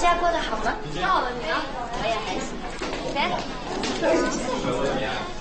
家过得好吗？ 挺好的，你呢？ 我也还行。来。